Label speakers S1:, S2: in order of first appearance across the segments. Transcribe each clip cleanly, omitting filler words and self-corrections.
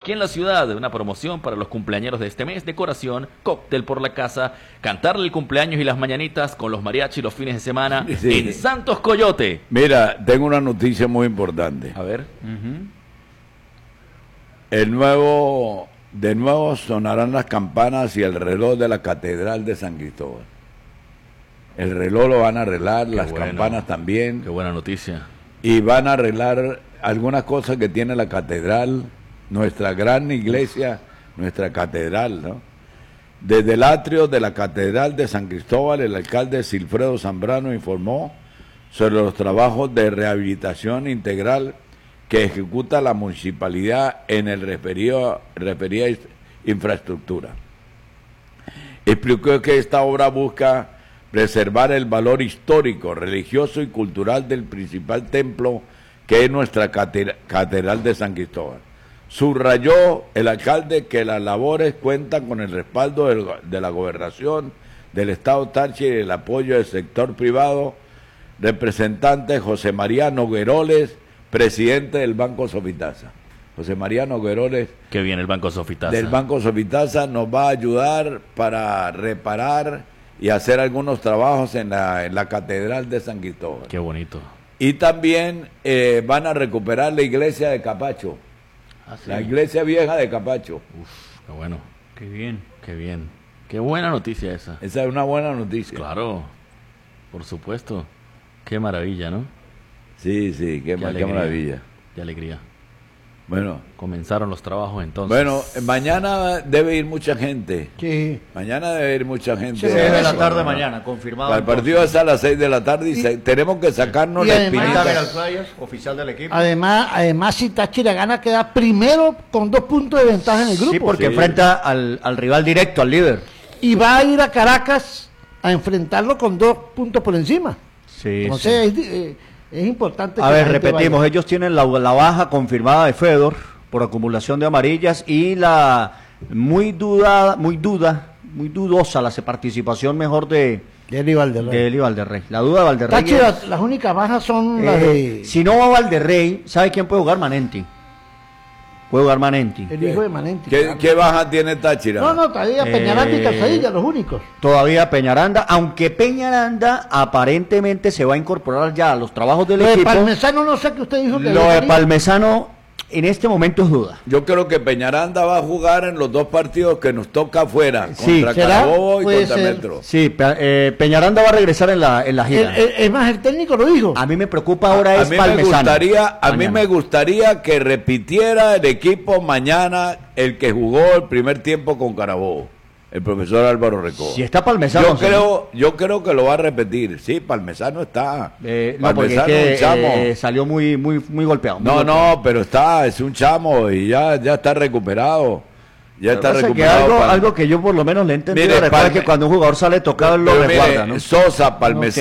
S1: aquí en la ciudad. Una promoción para los cumpleañeros de este mes, decoración, cóctel por la casa, cantarle el cumpleaños y las mañanitas con los mariachis los fines de semana en Santos Coyote.
S2: Mira, tengo una noticia muy importante.
S1: A ver.
S2: De nuevo sonarán las campanas y el reloj de la Catedral de San Cristóbal. El reloj lo van a arreglar, las campanas también.
S1: Qué buena noticia.
S2: Y van a arreglar algunas cosas que tiene la catedral, nuestra gran iglesia, nuestra catedral, ¿no? Desde el atrio de la Catedral de San Cristóbal, el alcalde Silfredo Zambrano informó sobre los trabajos de rehabilitación integral que ejecuta la municipalidad en el referida infraestructura. Explicó que esta obra busca preservar el valor histórico, religioso y cultural del principal templo que es nuestra Catedral de San Cristóbal. Subrayó el alcalde que las labores cuentan con el respaldo de la gobernación, del Estado Táchira y el apoyo del sector privado. Representante José María Nogueroles, presidente del Banco Sofitasa. José María Nogueroles.
S1: Qué bien el Banco Sofitasa.
S2: Del Banco Sofitasa nos va a ayudar para reparar y hacer algunos trabajos en la Catedral de San Cristóbal.
S1: Qué bonito.
S2: Y también van a recuperar la iglesia de Capacho.
S1: ¿Ah, sí?
S2: La iglesia vieja de Capacho.
S1: Uf, qué bueno.
S3: Qué bien.
S1: Qué bien. Qué buena noticia esa.
S2: Esa es una buena noticia.
S1: Claro, por supuesto. Qué maravilla, ¿no?
S2: Sí, qué maravilla.
S1: Qué alegría.
S2: Bueno.
S1: Comenzaron los trabajos entonces.
S2: Bueno, mañana debe ir mucha gente.
S3: Sí.
S2: Mañana debe ir mucha gente.
S3: 6 de la tarde mañana, confirmado.
S2: El partido es a las 6 de la tarde y tenemos que sacarnos la espinita.
S3: Oficial del equipo.
S4: Además, si Táchira gana, queda primero con 2 puntos de ventaja en el grupo.
S3: Sí, porque enfrenta al rival directo, al líder.
S4: Y va a ir a Caracas a enfrentarlo con 2 puntos por encima.
S3: Sí.
S4: Entonces, es importante.
S3: A ver, repetimos, ellos tienen la baja confirmada de Fedor por acumulación de amarillas y la muy dudosa la participación mejor de
S4: Eli
S3: Valderrey. La duda de Valderrey.
S4: Táchira, las únicas bajas son las de...
S3: Si no va Valderrey, ¿sabe quién puede jugar? Manenti. Puede jugar Manenti.
S4: El hijo de Manenti.
S2: ¿Qué baja tiene Táchira?
S4: No, todavía Peñaranda y Calzadilla, los únicos.
S3: Todavía Peñaranda, aunque Peñaranda aparentemente se va a incorporar ya a los trabajos del equipo.
S4: Lo de Palmesano, no sé qué usted dijo.
S3: Lo de Palmesano en este momento es duda.
S2: Yo creo que Peñaranda va a jugar en los 2 partidos que nos toca afuera, contra Carabobo y contra Metro.
S3: Sí, Peñaranda va a regresar en la gira.
S4: Es más, el técnico lo dijo.
S3: A mí me preocupa ahora Palmesano.
S2: A mí me gustaría que repitiera el equipo mañana el que jugó el primer tiempo con Carabobo, el profesor Álvaro Recoba.
S3: Si está Palmesano.
S2: Yo creo que lo va a repetir. Sí, Palmesano está.
S3: No, porque es que, chamo. Salió muy golpeado.
S2: No, pero es un chamo y ya está recuperado. Ya está recuperado.
S3: Algo que yo por lo menos le he entendido. Recuerda que cuando un jugador sale tocado lo resguarda, ¿no?
S2: Sosa,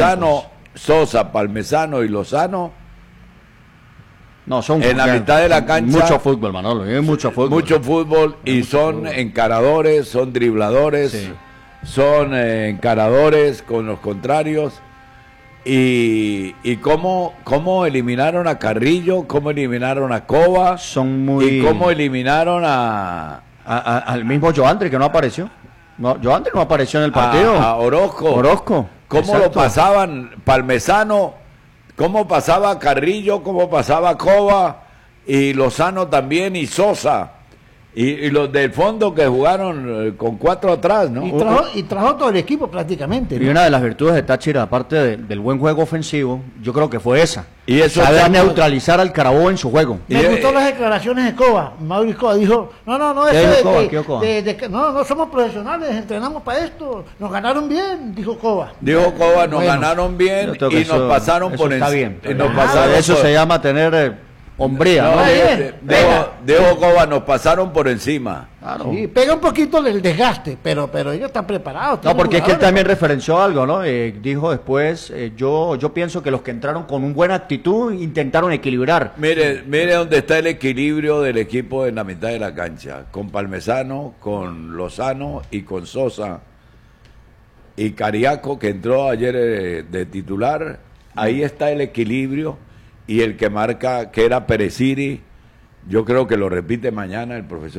S2: Palmesano y Lozano.
S3: No, son
S2: en la mitad de la cancha.
S3: Mucho fútbol, Manolo. Mucho fútbol
S2: y son encaradores, son dribladores, son encaradores con los contrarios. Y cómo eliminaron a Carrillo, cómo eliminaron a Cova, y cómo eliminaron
S3: al mismo Joandre, que no apareció. Joandre no apareció en el partido.
S2: A Orozco. Cómo lo pasaban Palmesano. Cómo pasaba Carrillo, cómo pasaba Cova, y Lozano también, y Sosa, y los del fondo que jugaron con 4 atrás, ¿no?
S4: Y trajo todo el equipo prácticamente, ¿no?
S3: Y una de las virtudes de Táchira, aparte del buen juego ofensivo, yo creo que fue esa.
S2: Y eso
S3: saber neutralizar al Carabobo en su juego.
S4: Me gustó las declaraciones de Cova. Mauricio Cova dijo, no somos profesionales, entrenamos para esto, nos ganaron bien, dijo Cova.
S2: Nos ganaron bien y nos pasaron por encima.
S3: Está bien. Eso se llama tener hombría.
S2: Diego Cova, nos pasaron por encima.
S4: Claro. Sí, pega un poquito del desgaste, pero ellos están preparados.
S3: No, porque es que él también referenció algo, ¿no? Dijo después, yo pienso que los que entraron con una buena actitud intentaron equilibrar.
S2: Mire dónde está el equilibrio del equipo en la mitad de la cancha, con Palmesano, con Lozano y con Sosa y Cariaco, que entró ayer de titular. Ahí está el equilibrio, y el que marca, que era Pereciri, yo creo que lo repite mañana el profesor